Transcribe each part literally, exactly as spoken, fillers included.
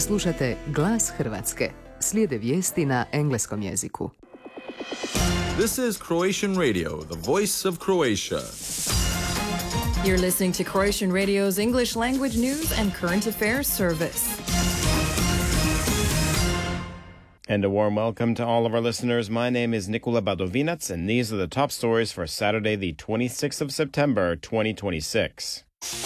Slušate Glas Hrvatske. Slijede vijesti na engleskom jeziku. This is Croatian Radio, the voice of Croatia. You're listening to Croatian Radio's English language news and current affairs service. And a warm welcome to all of our listeners. My name is Nikola Badovinac, and these are the top stories for Saturday, the twenty-sixth of September, twenty twenty-six.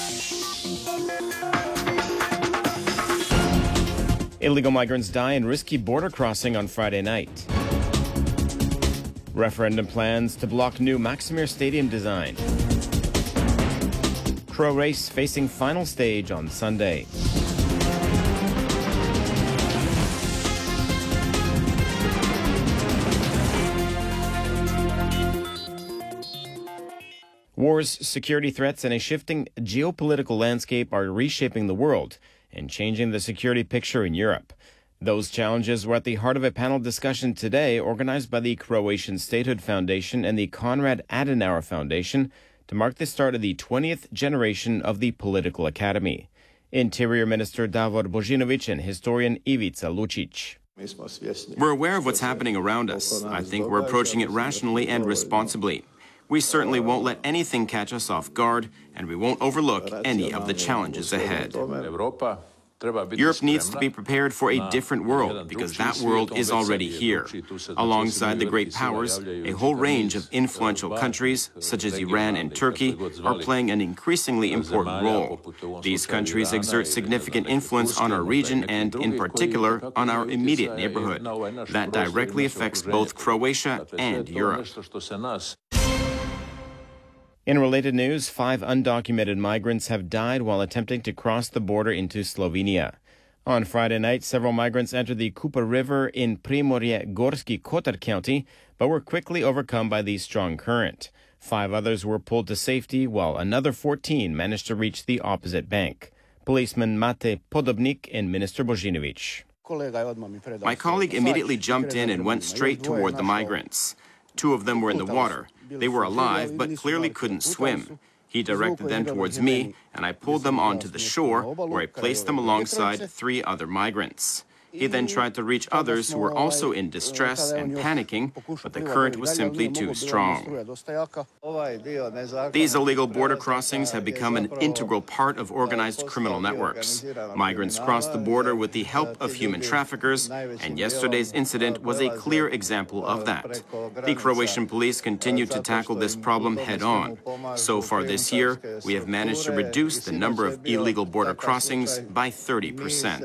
Illegal migrants die in risky border crossing on Friday night. Referendum plans to block new Maksimir Stadium design. Crow race facing final stage on Sunday. Wars, security threats, and a shifting geopolitical landscape are reshaping the world and changing the security picture in Europe. Those challenges were at the heart of a panel discussion today organized by the Croatian Statehood Foundation and the Konrad Adenauer Foundation to mark the start of the twentieth generation of the Political Academy. Interior Minister Davor Božinović and historian Ivica Lučić. We're aware of what's happening around us. I think we're approaching it rationally and responsibly. We certainly won't let anything catch us off guard, and we won't overlook any of the challenges ahead. Europe needs to be prepared for a different world, because that world is already here. Alongside the great powers, a whole range of influential countries, such as Iran and Turkey, are playing an increasingly important role. These countries exert significant influence on our region and, in particular, on our immediate neighborhood. That directly affects both Croatia and Europe. In related news, five undocumented migrants have died while attempting to cross the border into Slovenia. On Friday night, several migrants entered the Kupa River in Primorje Gorski Kotar County, but were quickly overcome by the strong current. Five others were pulled to safety, while another fourteen managed to reach the opposite bank. Policeman Mate Podobnik and Minister Božinović. My colleague immediately jumped in and went straight toward the migrants. Two of them were in the water. They were alive, but clearly couldn't swim. He directed them towards me, and I pulled them onto the shore, where I placed them alongside three other migrants. He then tried to reach others who were also in distress and panicking, but the current was simply too strong. These illegal border crossings have become an integral part of organized criminal networks. Migrants cross the border with the help of human traffickers, and yesterday's incident was a clear example of that. The Croatian police continue to tackle this problem head-on. So far this year, we have managed to reduce the number of illegal border crossings by thirty percent.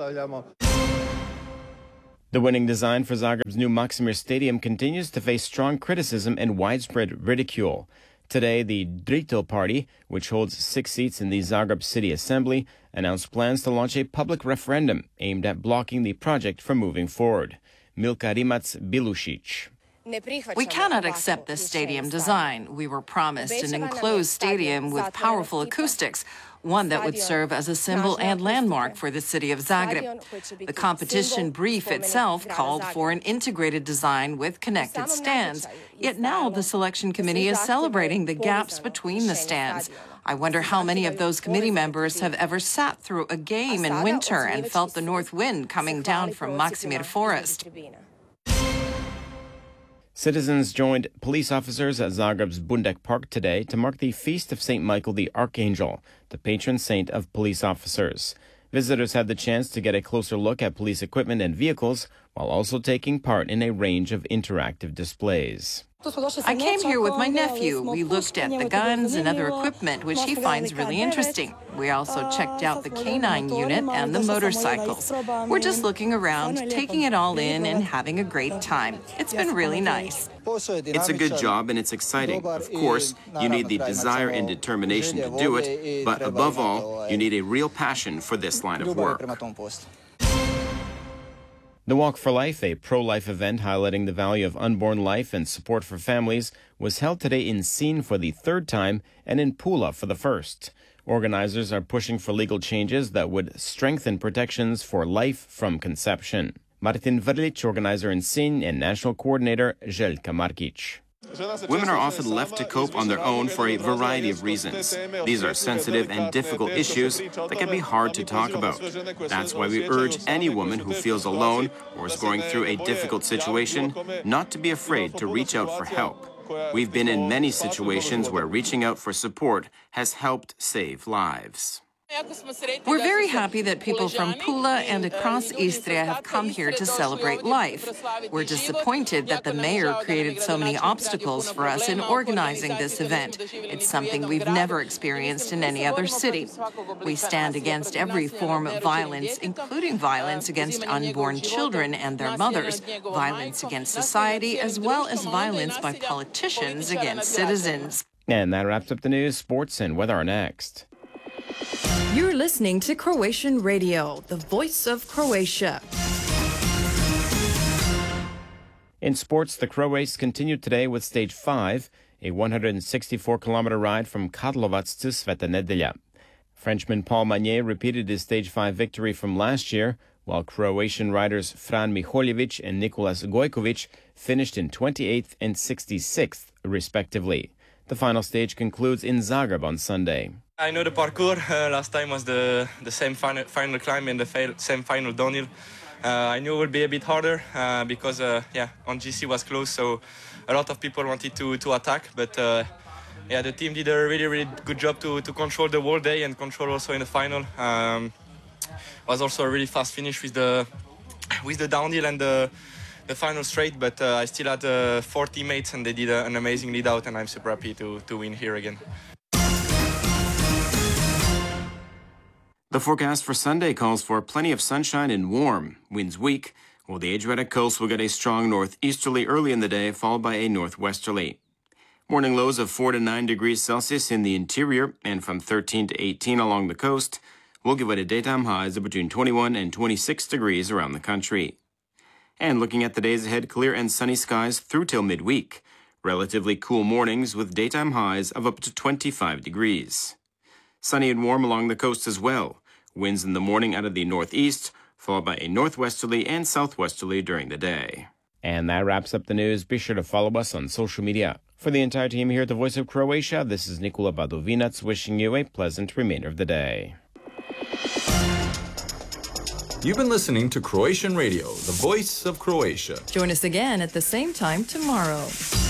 The winning design for Zagreb's new Maksimir Stadium continues to face strong criticism and widespread ridicule. Today, the Drito Party, which holds six seats in the Zagreb City Assembly, announced plans to launch a public referendum aimed at blocking the project from moving forward. Milka Rimac-Bilušić. We cannot accept this stadium design. We were promised an enclosed stadium with powerful acoustics, one that would serve as a symbol and landmark for the city of Zagreb. The competition brief itself called for an integrated design with connected stands, yet now the selection committee is celebrating the gaps between the stands. I wonder how many of those committee members have ever sat through a game in winter and felt the north wind coming down from Maksimir Forest. Citizens joined police officers at Zagreb's Bundek Park today to mark the feast of Saint Michael the Archangel, the patron saint of police officers. Visitors had the chance to get a closer look at police equipment and vehicles, while also taking part in a range of interactive displays. I came here with my nephew. We looked at the guns and other equipment, which he finds really interesting. We also checked out the canine unit and the motorcycles. We're just looking around, taking it all in and having a great time. It's been really nice. It's a good job and it's exciting. Of course, you need the desire and determination to do it, but above all, you need a real passion for this line of work. The Walk for Life, a pro-life event highlighting the value of unborn life and support for families, was held today in Sin for the third time and in Pula for the first. Organizers are pushing for legal changes that would strengthen protections for life from conception. Martin Vrlić, organizer in Sin, and national coordinator Željka Markić. Women are often left to cope on their own for a variety of reasons. These are sensitive and difficult issues that can be hard to talk about. That's why we urge any woman who feels alone or is going through a difficult situation not to be afraid to reach out for help. We've been in many situations where reaching out for support has helped save lives. We're very happy that people from Pula and across Istria have come here to celebrate life. We're disappointed that the mayor created so many obstacles for us in organizing this event. It's something we've never experienced in any other city. We stand against every form of violence, including violence against unborn children and their mothers, violence against society, as well as violence by politicians against citizens. And that wraps up the news, sports, and weather are next. You're listening to Croatian Radio, the voice of Croatia. In sports, the Crow race continued today with Stage five, a one hundred sixty-four kilometer ride from Karlovac to Sveta Nedelja. Frenchman Paul Magnier repeated his Stage five victory from last year, while Croatian riders Fran Miholjevic and Nikolas Gojkovic finished in twenty-eighth and sixty-sixth, respectively. The final stage concludes in Zagreb on Sunday. I know the parkour. Uh, last time was the the same final, final climb and the fa- same final downhill. Uh, I knew it would be a bit harder uh, because uh, yeah, on G C was close, so a lot of people wanted to to attack. But uh, yeah, the team did a really really good job to to control the whole day and control also in the final. Um, was also a really fast finish with the with the downhill and the the final straight. But uh, I still had uh, four teammates and they did a, an amazing lead out, and I'm super happy to to win here again. The forecast for Sunday calls for plenty of sunshine and warm. Winds weak, while the Adriatic coast will get a strong northeasterly early in the day, followed by a northwesterly. Morning lows of four to nine degrees Celsius in the interior and from thirteen to eighteen along the coast will give way to daytime highs of between twenty-one and twenty-six degrees around the country. And looking at the days ahead, clear and sunny skies through till midweek. Relatively cool mornings with daytime highs of up to twenty-five degrees. Sunny and warm along the coast as well. Winds in the morning out of the northeast, followed by a northwesterly and southwesterly during the day. And that wraps up the news. Be sure to follow us on social media. For the entire team here at the Voice of Croatia, this is Nikola Badovinac wishing you a pleasant remainder of the day. You've been listening to Croatian Radio, the voice of Croatia. Join us again at the same time tomorrow.